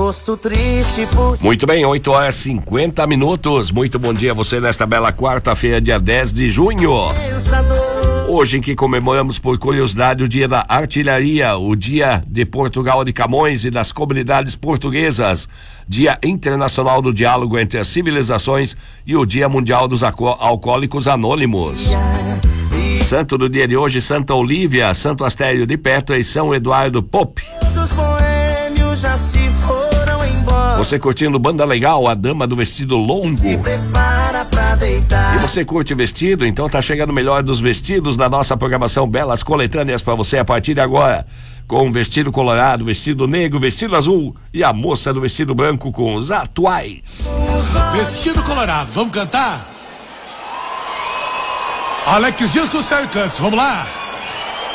rosto triste por... Muito bem, 8h50. Muito bom dia a você nesta bela quarta-feira, dia 10 de junho. Hoje em que comemoramos por curiosidade o Dia da Artilharia, o Dia de Portugal de Camões e das Comunidades Portuguesas, Dia Internacional do Diálogo entre as Civilizações e o Dia Mundial dos Alcoólicos Anônimos. Santo do dia de hoje, Santa Olívia, Santo Astério de Petra e São Eduardo Pope. Você curtindo banda legal, a Dama do Vestido Longo. E você curte vestido? Então tá chegando o melhor dos vestidos na nossa programação, belas coletâneas para você a partir de agora. Com vestido colorado, vestido negro, vestido azul e a moça do vestido branco com os atuais. Vestido colorado, vamos cantar? Alex Dias com o Sérgio Cantos, vamos lá?